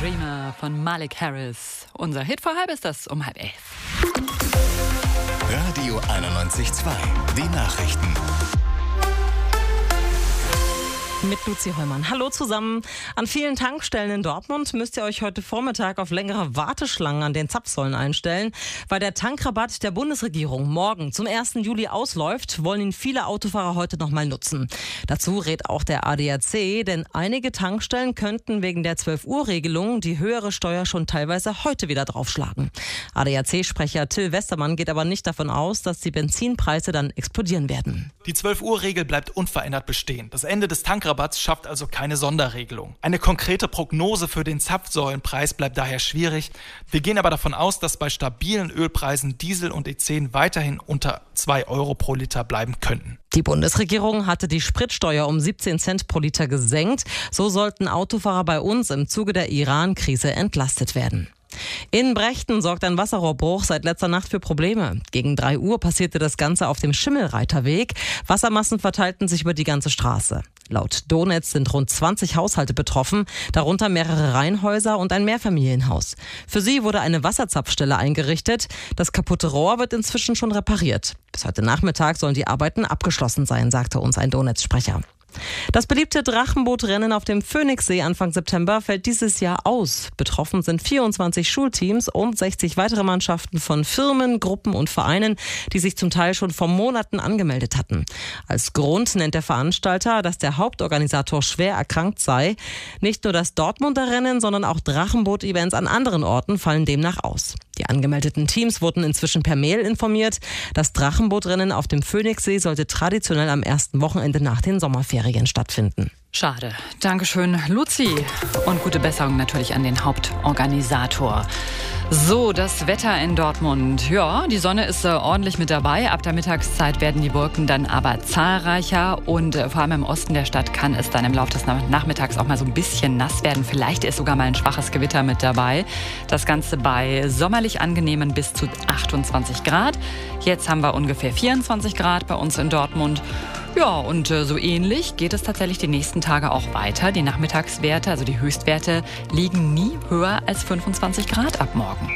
Dreamer von Malik Harris. Unser Hit vor halb ist das um 10:30. Radio 91.2, die Nachrichten. Mit Luzi Heumann. Hallo zusammen. An vielen Tankstellen in Dortmund müsst ihr euch heute Vormittag auf längere Warteschlangen an den Zapfsäulen einstellen. Weil der Tankrabatt der Bundesregierung morgen zum 1. Juli ausläuft, wollen ihn viele Autofahrer heute noch mal nutzen. Dazu rät auch der ADAC, denn einige Tankstellen könnten wegen der 12-Uhr-Regelung die höhere Steuer schon teilweise heute wieder draufschlagen. ADAC-Sprecher Till Westermann geht aber nicht davon aus, dass die Benzinpreise dann explodieren werden. Die 12-Uhr-Regel bleibt unverändert bestehen. Das Ende des Tankrabatts schafft also keine Sonderregelung. Eine konkrete Prognose für den Zapfsäulenpreis bleibt daher schwierig. Wir gehen aber davon aus, dass bei stabilen Ölpreisen Diesel und E10 weiterhin unter 2 Euro pro Liter bleiben könnten. Die Bundesregierung hatte die Spritsteuer um 17 Cent pro Liter gesenkt. So sollten Autofahrer bei uns im Zuge der Iran-Krise entlastet werden. In Brechten sorgt ein Wasserrohrbruch seit letzter Nacht für Probleme. Gegen 3 Uhr passierte das Ganze auf dem Schimmelreiterweg. Wassermassen verteilten sich über die ganze Straße. Laut Donetz sind rund 20 Haushalte betroffen, darunter mehrere Reihenhäuser und ein Mehrfamilienhaus. Für sie wurde eine Wasserzapfstelle eingerichtet. Das kaputte Rohr wird inzwischen schon repariert. Bis heute Nachmittag sollen die Arbeiten abgeschlossen sein, sagte uns ein Donetz-Sprecher. Das beliebte Drachenbootrennen auf dem Phoenixsee Anfang September fällt dieses Jahr aus. Betroffen sind 24 Schulteams und 60 weitere Mannschaften von Firmen, Gruppen und Vereinen, die sich zum Teil schon vor Monaten angemeldet hatten. Als Grund nennt der Veranstalter, dass der Hauptorganisator schwer erkrankt sei. Nicht nur das Dortmunder Rennen, sondern auch Drachenboot-Events an anderen Orten fallen demnach aus. Die angemeldeten Teams wurden inzwischen per Mail informiert. Das Drachenbootrennen auf dem Phoenixsee sollte traditionell am ersten Wochenende nach den Sommerferien stattfinden. Schade. Dankeschön, Luzi. Und gute Besserung natürlich an den Hauptorganisator. So, das Wetter in Dortmund. Ja, die Sonne ist ordentlich mit dabei. Ab der Mittagszeit werden die Wolken dann aber zahlreicher. Und vor allem im Osten der Stadt kann es dann im Laufe des Nachmittags auch mal so ein bisschen nass werden. Vielleicht ist sogar mal ein schwaches Gewitter mit dabei. Das Ganze bei sommerlich angenehmen bis zu 28 Grad. Jetzt haben wir ungefähr 24 Grad bei uns in Dortmund. Ja, und so ähnlich geht es tatsächlich die nächsten Tage auch weiter. Die Nachmittagswerte, also die Höchstwerte, liegen nie höher als 25 Grad ab morgen.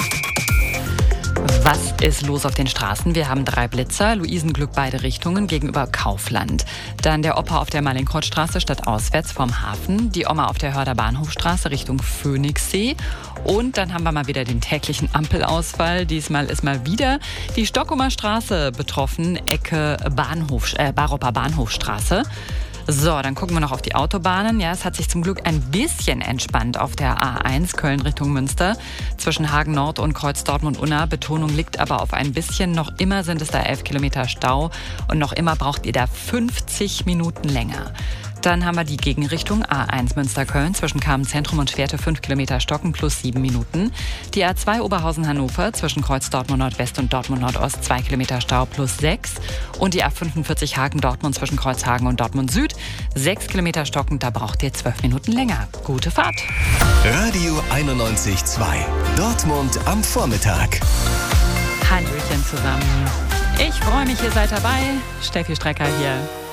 Was ist los auf den Straßen? Wir haben 3 Blitzer, Luisenglück beide Richtungen gegenüber Kaufland. Dann der Opa auf der Mallinckrodtstraße stadtauswärts vom Hafen, die Oma auf der Hörder Bahnhofstraße Richtung Phoenixsee. Und dann haben wir mal wieder den täglichen Ampelausfall. Diesmal ist mal wieder die Stockumer Straße betroffen, Ecke Baroper Bahnhofstraße. So, dann gucken wir noch auf die Autobahnen. Ja, es hat sich zum Glück ein bisschen entspannt auf der A1 Köln Richtung Münster. Zwischen Hagen Nord und Kreuz Dortmund-Unna. Betonung liegt aber auf ein bisschen. Noch immer sind es da 11 Kilometer Stau. Und noch immer braucht ihr da 50 Minuten länger. Dann haben wir die Gegenrichtung A1 Münster-Köln zwischen Kamenz-Zentrum und Schwerte 5 Kilometer Stocken plus 7 Minuten. Die A2 Oberhausen-Hannover zwischen Kreuz Dortmund-Nordwest und Dortmund-Nordost 2 Kilometer Stau plus 6. Und die A45 Hagen-Dortmund zwischen Kreuzhagen und Dortmund-Süd 6 Kilometer Stocken, da braucht ihr 12 Minuten länger. Gute Fahrt. Radio 91.2, Dortmund am Vormittag. Hallöchen zusammen. Ich freue mich, ihr seid dabei. Steffi Strecker hier.